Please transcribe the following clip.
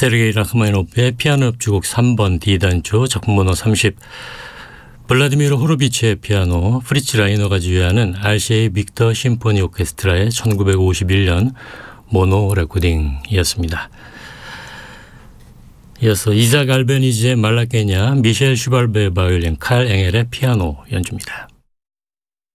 세르게이 라흐마니노프의 피아노 협주곡 3번 D단조 작품 번호 30, 블라디미르 호로비치의 피아노, 프리츠 라이너가 지휘하는 RCA 빅터 심포니 오케스트라의 1951년 모노 레코딩이었습니다. 이어서 이삭 알베니지의 말라케냐, 미셸 슈발베의 바이올린, 칼 앵헬의 피아노 연주입니다.